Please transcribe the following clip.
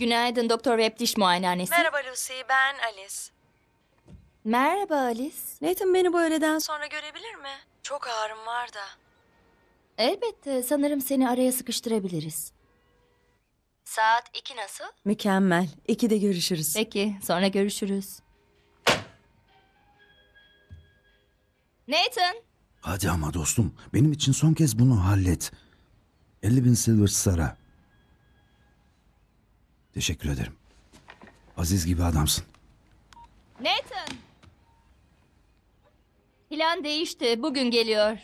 Günaydın Doktor Webb diş muayenehanesi. Merhaba Lucy, ben Alice. Merhaba Alice. Nathan beni bu öğleden sonra görebilir mi? Çok ağrım var da. Elbette sanırım seni araya sıkıştırabiliriz. Saat 2 nasıl? Mükemmel. 2'de görüşürüz. Peki sonra görüşürüz. Nathan. Hadi ama dostum, benim için son kez bunu hallet. 50.000 silver Sara. Teşekkür ederim. Aziz gibi adamsın. Nathan. Plan değişti. Bugün geliyor.